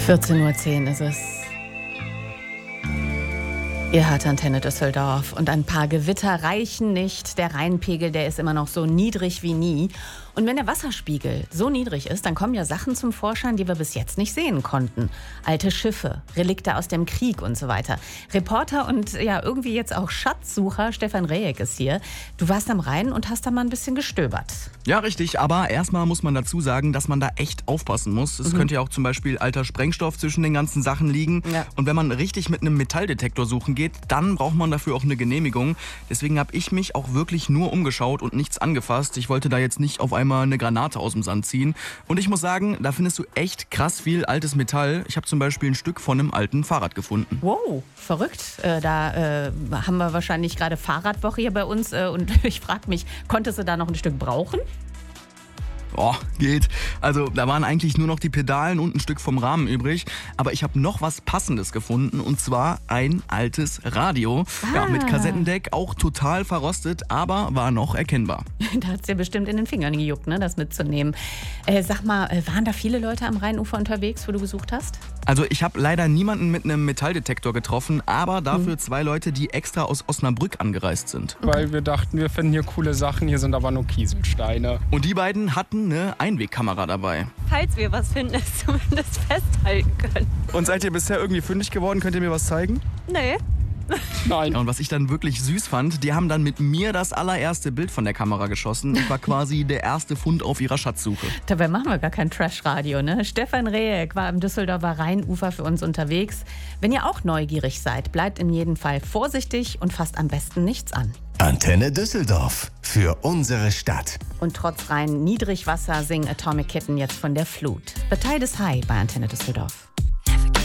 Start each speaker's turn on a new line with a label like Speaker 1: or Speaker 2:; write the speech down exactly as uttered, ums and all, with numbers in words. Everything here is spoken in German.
Speaker 1: vierzehn Uhr zehn ist es. Ihr hört Antenne Düsseldorf und ein paar Gewitter reichen nicht. Der Rheinpegel, der ist immer noch so niedrig wie nie. Und wenn der Wasserspiegel so niedrig ist, dann kommen ja Sachen zum Vorschein, die wir bis jetzt nicht sehen konnten. Alte Schiffe, Relikte aus dem Krieg und so weiter. Reporter und ja irgendwie jetzt auch Schatzsucher Stefan Rehek ist hier. Du warst am Rhein und hast da mal ein bisschen gestöbert.
Speaker 2: Ja, richtig. Aber erstmal muss man dazu sagen, dass man da echt aufpassen muss. Es mhm. könnte ja auch zum Beispiel alter Sprengstoff zwischen den ganzen Sachen liegen. Ja. Und wenn man richtig mit einem Metalldetektor suchen geht, dann braucht man dafür auch eine Genehmigung. Deswegen habe ich mich auch wirklich nur umgeschaut und nichts angefasst. Ich wollte da jetzt nicht auf einmal eine Granate aus dem Sand ziehen. Und ich muss sagen, da findest du echt krass viel altes Metall. Ich habe zum Beispiel ein Stück von einem alten Fahrrad gefunden.
Speaker 1: Wow, verrückt. Äh, da äh, haben wir wahrscheinlich gerade Fahrradwoche hier bei uns. Äh, und ich frage mich, konntest du da noch ein Stück brauchen?
Speaker 2: Oh, geht. Also da waren eigentlich nur noch die Pedalen und ein Stück vom Rahmen übrig. Aber ich habe noch was Passendes gefunden und zwar ein altes Radio. Ah. Ja, mit Kassettendeck, auch total verrostet, aber war noch erkennbar.
Speaker 1: Da hat es dir bestimmt in den Fingern gejuckt, ne, das mitzunehmen. Äh, sag mal, waren da viele Leute am Rheinufer unterwegs, wo du gesucht hast?
Speaker 2: Also ich habe leider niemanden mit einem Metalldetektor getroffen, aber dafür hm. zwei Leute, die extra aus Osnabrück angereist sind.
Speaker 3: Weil wir dachten, wir finden hier coole Sachen, hier sind aber nur Kieselsteine.
Speaker 2: Und die beiden hatten eine Einwegkamera dabei.
Speaker 4: Falls wir was finden, es zumindest festhalten können.
Speaker 3: Und seid ihr bisher irgendwie fündig geworden? Könnt ihr mir was zeigen?
Speaker 4: Nee.
Speaker 2: Nein. Ja, und was ich dann wirklich süß fand, die haben dann mit mir das allererste Bild von der Kamera geschossen. Ich war quasi der erste Fund auf ihrer Schatzsuche.
Speaker 1: Dabei machen wir gar kein Trash-Radio, ne? Stefan Rehek war im Düsseldorfer Rheinufer für uns unterwegs. Wenn ihr auch neugierig seid, bleibt in jedem Fall vorsichtig und fasst am besten nichts an.
Speaker 5: Antenne Düsseldorf für unsere Stadt.
Speaker 1: Und trotz rein Niedrigwasser singen Atomic Kitten jetzt von der Flut. The Tide is High bei Antenne Düsseldorf.